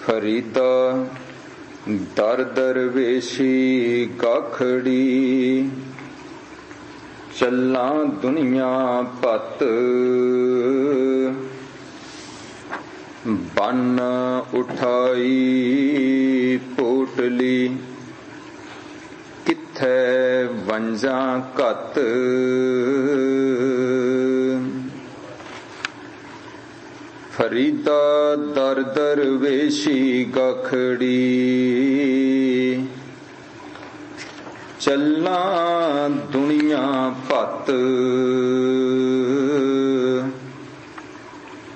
ਫਰੀਦਾ ਦਰ ਦਰਵੇਸ਼ੀ ਗਾਖੜੀ, ਚੱਲਾਂ ਦੁਨੀਆ ਭੱਤ ਬੰਨ ਉਠਾਈ ਪੋਟਲੀ, ਕਿੱਥੈ ਵੰਜਾਂ ਘੱਤ। ਫਰੀਦਾ ਦਰ ਦਰਵੇਸ਼ੀ ਗਾਖੜੀ, ਚੱਲਾਂ ਦੁਨੀਆ ਭੱਤ